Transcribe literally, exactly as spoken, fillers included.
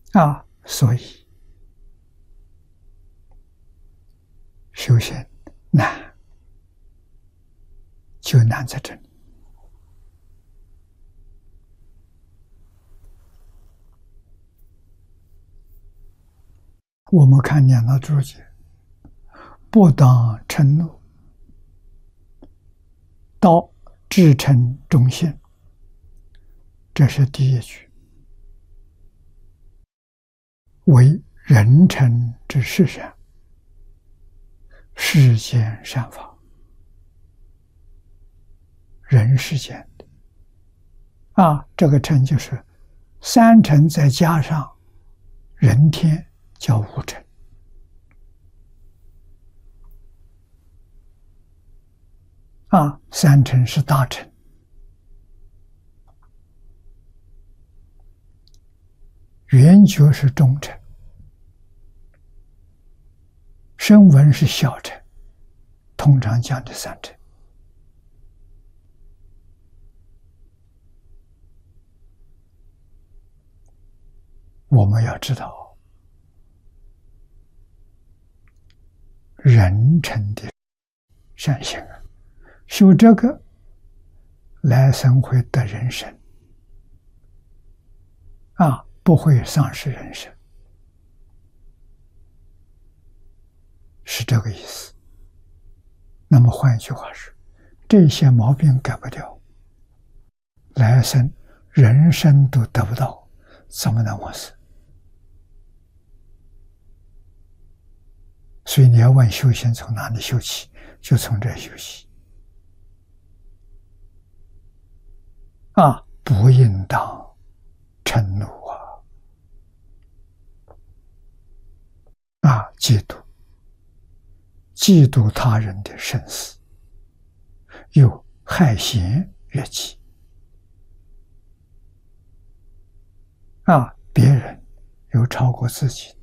啊，所以修行难，就难在这里。我们看两道注解，不当嗔怒，到至诚忠信，这是第一句，为人臣之事善，世间善法，人世间的啊，这个诚就是三诚再加上人天，叫五诚。啊，三诚是大诚，圆觉是中诚，声闻是小诚，通常讲的三诚。我们要知道，人成的善行啊，修这个来生会得人生啊，不会丧失人生，是这个意思。那么换一句话说，这些毛病改不掉，来生人生都得不到，怎么能往生？所以你要问修行从哪里修起，就从这修起啊！不应当嗔怒啊！啊，嫉妒，嫉妒他人的生死，又害贤越己啊！别人有超过自己的，